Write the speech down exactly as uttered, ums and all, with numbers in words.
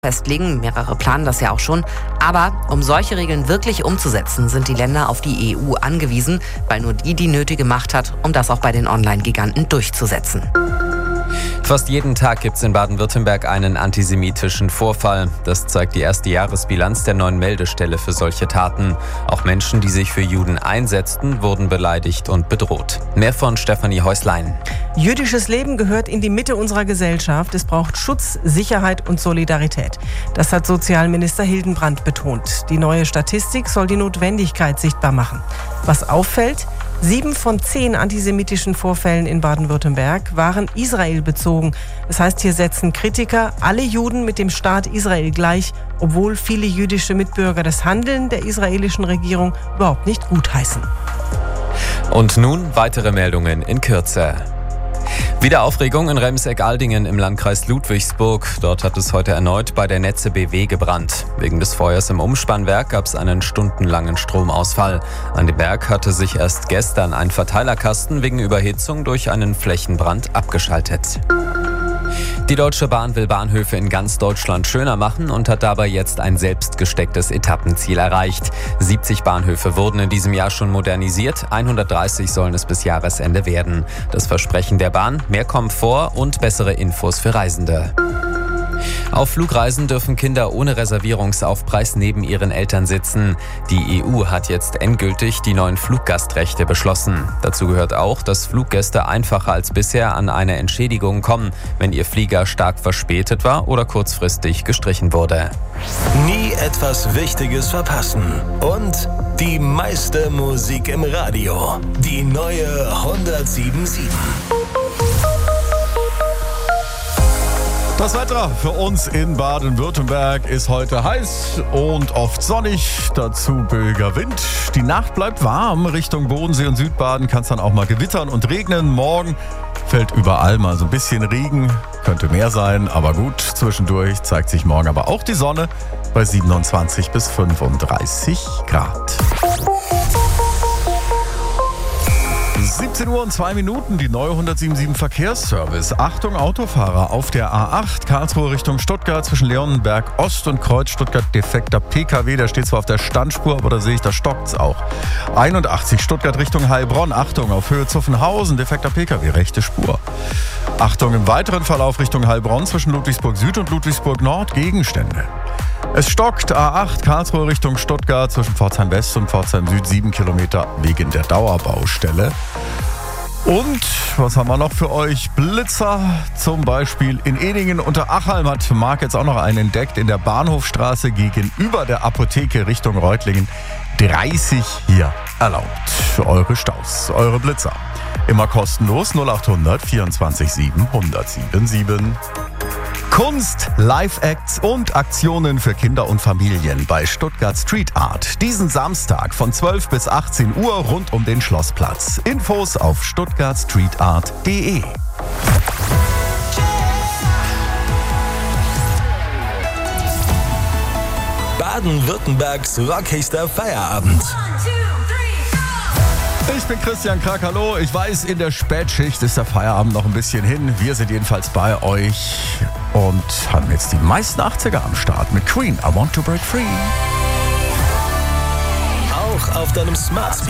festlegen. Mehrere planen das ja auch schon. Aber um solche Regeln wirklich umzusetzen, sind die Länder auf die E U angewiesen, weil nur die die nötige Macht hat, um das auch bei den Online-Giganten durchzusetzen. Fast jeden Tag gibt es in Baden-Württemberg einen antisemitischen Vorfall. Das zeigt die erste Jahresbilanz der neuen Meldestelle für solche Taten. Auch Menschen, die sich für Juden einsetzten, wurden beleidigt und bedroht. Mehr von Stefanie Häuslein. Jüdisches Leben gehört in die Mitte unserer Gesellschaft. Es braucht Schutz, Sicherheit und Solidarität. Das hat Sozialminister Hildenbrand betont. Die neue Statistik soll die Notwendigkeit sichtbar machen. Was auffällt? Sieben von zehn antisemitischen Vorfällen in Baden-Württemberg waren israelbezogen. Das heißt, hier setzen Kritiker alle Juden mit dem Staat Israel gleich, obwohl viele jüdische Mitbürger das Handeln der israelischen Regierung überhaupt nicht gutheißen. Und nun weitere Meldungen in Kürze. Wieder Aufregung in Remseck-Aldingen im Landkreis Ludwigsburg. Dort hat es heute erneut bei der Netze B W gebrannt. Wegen des Feuers im Umspannwerk gab es einen stundenlangen Stromausfall. An dem Werk hatte sich erst gestern ein Verteilerkasten wegen Überhitzung durch einen Flächenbrand abgeschaltet. Die Deutsche Bahn will Bahnhöfe in ganz Deutschland schöner machen und hat dabei jetzt ein selbst gestecktes Etappenziel erreicht. siebzig Bahnhöfe wurden in diesem Jahr schon modernisiert, hundertdreißig sollen es bis Jahresende werden. Das Versprechen der Bahn: mehr Komfort und bessere Infos für Reisende. Auf Flugreisen dürfen Kinder ohne Reservierungsaufpreis neben ihren Eltern sitzen. Die E U hat jetzt endgültig die neuen Fluggastrechte beschlossen. Dazu gehört auch, dass Fluggäste einfacher als bisher an eine Entschädigung kommen, wenn ihr Flieger stark verspätet war oder kurzfristig gestrichen wurde. Nie etwas Wichtiges verpassen. Und die meiste Musik im Radio. Die neue hundertsieben Komma sieben. Das Wetter für uns in Baden-Württemberg ist heute heiß und oft sonnig, dazu billiger Wind. Die Nacht bleibt warm, Richtung Bodensee und Südbaden kann es dann auch mal gewittern und regnen. Morgen fällt überall mal so ein bisschen Regen, könnte mehr sein, aber gut, zwischendurch zeigt sich morgen aber auch die Sonne bei siebenundzwanzig bis fünfunddreißig Grad. siebzehn Uhr und zwei Minuten, die neue hundertsieben Komma sieben Verkehrsservice. Achtung Autofahrer, auf der A acht, Karlsruhe Richtung Stuttgart, zwischen Leonenberg Ost und Kreuz Stuttgart defekter P K W. Der steht zwar auf der Standspur, aber da sehe ich, da stockt's auch. einundachtzig, Stuttgart Richtung Heilbronn. Achtung, auf Höhe Zuffenhausen, defekter P K W, rechte Spur. Achtung, im weiteren Verlauf Richtung Heilbronn, zwischen Ludwigsburg Süd und Ludwigsburg Nord, Gegenstände. Es stockt, A acht, Karlsruhe Richtung Stuttgart, zwischen Pforzheim West und Pforzheim Süd, sieben Kilometer wegen der Dauerbaustelle. Und was haben wir noch für euch? Blitzer, zum Beispiel in Ehningen unter Achalm hat Marc jetzt auch noch einen entdeckt, in der Bahnhofstraße gegenüber der Apotheke Richtung Reutlingen. dreißig hier erlaubt. Eure Staus, eure Blitzer. Immer kostenlos, null achthundert vierundzwanzig sieben hundertsieben. Kunst, Live-Acts und Aktionen für Kinder und Familien bei Stuttgart Street Art. Diesen Samstag von zwölf bis achtzehn Uhr rund um den Schlossplatz. Infos auf stuttgart street art punkt de. Baden-Württembergs rockigster Feierabend. Ich bin Christian Krack, hallo. Ich weiß, in der Spätschicht ist der Feierabend noch ein bisschen hin. Wir sind jedenfalls bei euch und haben jetzt die meisten achtziger am Start mit Queen, I Want to Break Free. Auch auf deinem Smart Speaker.